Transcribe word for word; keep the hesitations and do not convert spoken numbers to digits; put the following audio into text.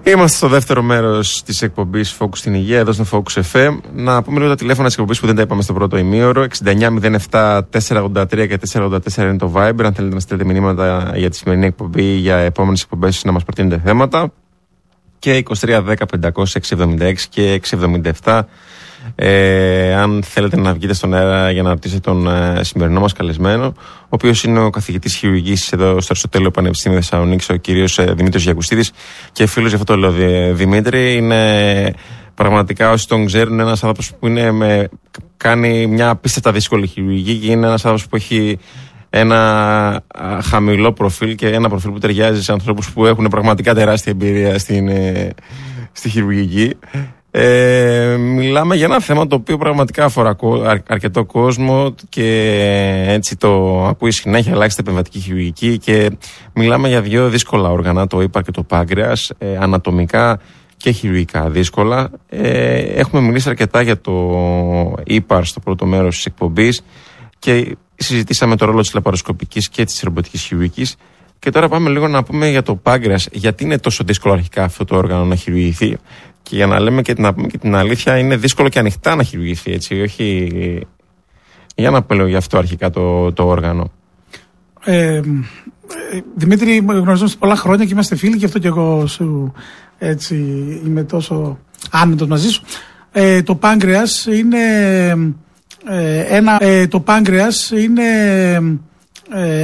Είμαστε στο δεύτερο μέρος της εκπομπής Focus στην Υγεία, εδώ στο Focus εφ εμ. Να πούμε λίγο τα τηλέφωνα της εκπομπής που δεν τα είπαμε στο πρώτο ημίωρο. εξήντα εννιά μηδέν επτά τετρακόσια ογδόντα τρία και τετρακόσια ογδόντα τέσσερα είναι το Viber. Αν θέλετε να στείλετε μηνύματα για τη σημερινή εκπομπή ή για επόμενες εκπομπές να μας προτείνετε θέματα. Και είκοσι τρία δέκα πεντακόσια εξακόσια εβδομήντα έξι και εξακόσια εβδομήντα επτά. Ε, αν θέλετε να βγείτε στον αέρα για να ρωτήσετε τον ε, σημερινό μας καλεσμένο, ο οποίος είναι ο καθηγητής χειρουργικής εδώ στο Αριστοτέλειο Πανεπιστήμιο Θεσσαλονίκης, ο κύριος ε, Δημήτρης Γιακουστίδης, και φίλος για αυτό το λέω, Δημήτρη. Είναι πραγματικά, όσοι τον ξέρουν, ένας άνθρωπος που είναι με, κάνει μια απίστευτα δύσκολη χειρουργική και είναι ένας άνθρωπος που έχει ένα χαμηλό προφίλ και ένα προφίλ που ταιριάζει σε ανθρώπους που έχουν πραγματικά τεράστια εμπειρία στην, ε, στη χειρουργική. Ε, μιλάμε για ένα θέμα το οποίο πραγματικά αφορά αρ, αρκετό κόσμο και έτσι το ακούει συνέχεια, ελάχιστη επεμβατική χειρουργική, και μιλάμε για δύο δύσκολα όργανα, το ύπαρ και το πάγκρεας, ε, ανατομικά και χειρουργικά δύσκολα. Ε, έχουμε μιλήσει αρκετά για το ύπαρ στο πρώτο μέρος της εκπομπής και συζητήσαμε το ρόλο της λαπαροσκοπικής και της ρομποτικής χειρουργικής. Και τώρα πάμε λίγο να πούμε για το πάγκρεας, γιατί είναι τόσο δύσκολο αρχικά αυτό το όργανο να χειρουργηθεί. Και για να λέμε και να πούμε και την αλήθεια, είναι δύσκολο και ανοιχτά να χειρουργηθεί, έτσι, όχι. Για να πω λίγο γι' αυτό αρχικά το, το όργανο. Ε, Δημήτρη, γνωριζόμαστε πολλά χρόνια και είμαστε φίλοι, και αυτό και εγώ σου, έτσι, είμαι τόσο άνετος μαζί σου. Ε, το πάγκρεας είναι ε, ένα. Ε, το πάγκρεας είναι. Ε,